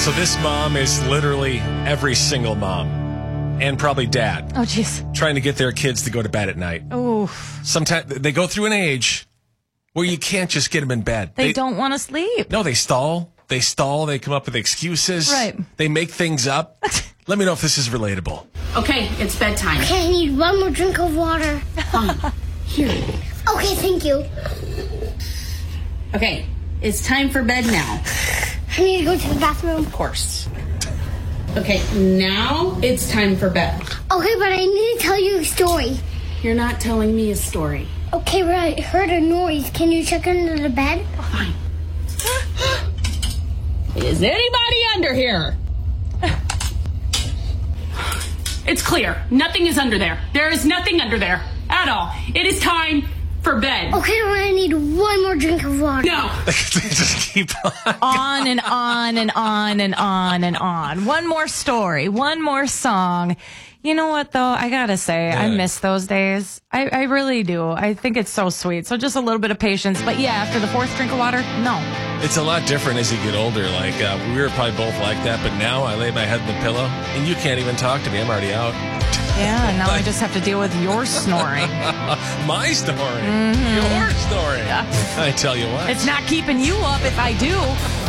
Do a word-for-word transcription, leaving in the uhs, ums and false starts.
So this mom is literally every single mom and probably dad. Oh, jeez. Trying to get their kids to go to bed at night. Oh. Sometimes they go through an age where you can't just get them in bed. They, they don't want to sleep. No, they stall. They stall. They come up with excuses. Right. They make things up. Let me know if this is relatable. Okay, it's bedtime. Okay, I need one more drink of water. Fine. Here. Okay, thank you. Okay, it's time for bed now. I need to go to the bathroom. Of course. Okay, now it's time for bed. Okay, but I need to tell you a story. You're not telling me a story. Okay, but I heard a noise. Can you check under the bed? Fine. Is anybody under here? It's clear. Nothing is under there. There is nothing under there at all. It is time for bed. Okay, but I need one more drink of water. No. Just keep on. On and on and on and on and on. One more story. One more song. You know what, though? I gotta say, yeah. I miss those days. I, I really do. I think it's so sweet. So just a little bit of patience. But yeah, after the fourth drink of water, no. It's a lot different as you get older. Like, uh, we were probably both like that. But now I lay my head in the pillow, and you can't even talk to me. I'm already out. Yeah, now I just have to deal with your snoring. My story. Mm-hmm. Your story. Yeah. I tell you what. It's not keeping you up if I do.